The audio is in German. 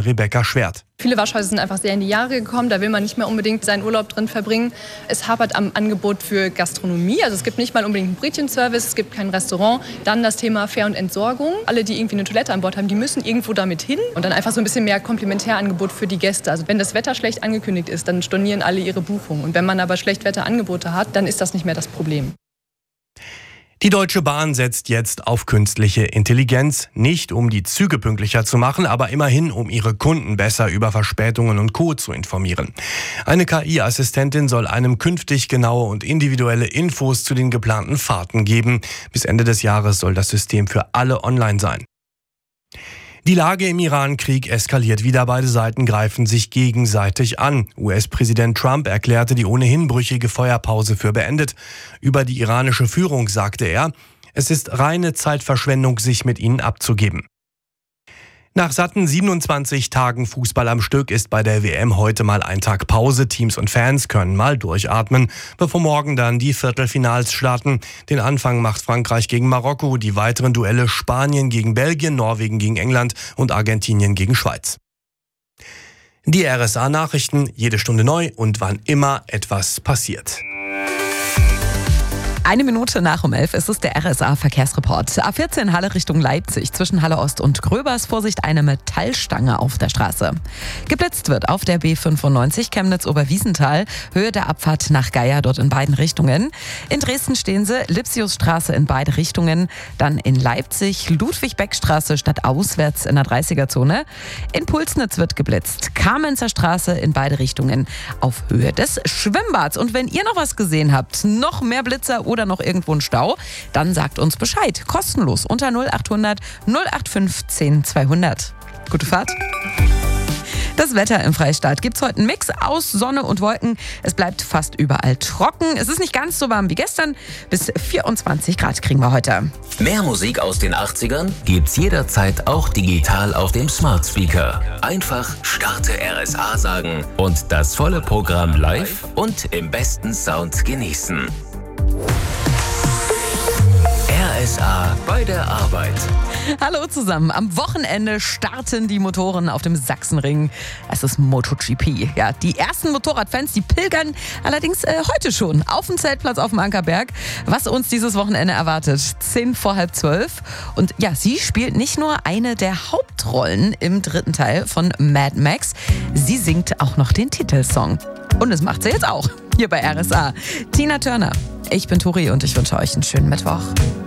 Rebecca Schwert. Viele Waschhäuser sind einfach sehr in die Jahre gekommen, da will man nicht mehr unbedingt seinen Urlaub drin verbringen. Es hapert am Angebot für Gastronomie, also es gibt nicht mal unbedingt einen Brötchenservice, es gibt kein Restaurant. Dann das Thema Fähr- und Entsorgung. Alle, die irgendwie eine Toilette an Bord haben, die müssen irgendwo damit hin. Und dann einfach so ein bisschen mehr Komplementärangebot für die Gäste. Also wenn das Wetter schlecht angekündigt ist, dann stornieren alle ihre Buchungen. Und wenn man aber Schlechtwetterangebote hat, dann ist das nicht mehr das Problem. Die Deutsche Bahn setzt jetzt auf künstliche Intelligenz, nicht um die Züge pünktlicher zu machen, aber immerhin, um ihre Kunden besser über Verspätungen und Co. zu informieren. Eine KI-Assistentin soll einem künftig genaue und individuelle Infos zu den geplanten Fahrten geben. Bis Ende des Jahres soll das System für alle online sein. Die Lage im Iran-Krieg eskaliert wieder. Beide Seiten greifen sich gegenseitig an. US-Präsident Trump erklärte die ohnehin brüchige Feuerpause für beendet. Über die iranische Führung sagte er, es ist reine Zeitverschwendung, sich mit ihnen abzugeben. Nach satten 27 Tagen Fußball am Stück ist bei der WM heute mal ein Tag Pause. Teams und Fans können mal durchatmen, bevor morgen dann die Viertelfinals starten. Den Anfang macht Frankreich gegen Marokko, die weiteren Duelle Spanien gegen Belgien, Norwegen gegen England und Argentinien gegen Schweiz. Die RSA-Nachrichten, jede Stunde neu und wann immer etwas passiert. 1 Minute nach um 11 ist es der RSA-Verkehrsreport. A14 Halle Richtung Leipzig. Zwischen Halle Ost und Gröbers Vorsicht, eine Metallstange auf der Straße. Geblitzt wird auf der B95 Chemnitz-Oberwiesenthal. Höhe der Abfahrt nach Geier, dort in beiden Richtungen. In Dresden stehen sie, Lipsiusstraße in beide Richtungen. Dann in Leipzig Ludwig-Beck-Straße statt auswärts in der 30er-Zone. In Pulsnitz wird geblitzt. Kamenzer Straße in beide Richtungen auf Höhe des Schwimmbads. Und wenn ihr noch was gesehen habt, noch mehr Blitzer oder noch irgendwo ein Stau, dann sagt uns Bescheid. Kostenlos unter 0800 085 200. Gute Fahrt. Das Wetter im Freistaat gibt's heute einen Mix aus Sonne und Wolken. Es bleibt fast überall trocken. Es ist nicht ganz so warm wie gestern. Bis 24 Grad kriegen wir heute. Mehr Musik aus den 80ern gibt's jederzeit auch digital auf dem Smart Speaker. Einfach Starte RSA sagen und das volle Programm live und im besten Sound genießen. RSA bei der Arbeit. Hallo zusammen. Am Wochenende starten die Motoren auf dem Sachsenring. Es ist MotoGP. Ja, die ersten Motorradfans, die pilgern allerdings heute schon auf dem Zeltplatz auf dem Ankerberg. Was uns dieses Wochenende erwartet, 10 vor halb 12. Und ja, sie spielt nicht nur eine der Hauptrollen im 3. Teil von Mad Max. Sie singt auch noch den Titelsong. Und das macht sie jetzt auch hier bei RSA. Tina Turner. Ich bin Tori und ich wünsche euch einen schönen Mittwoch.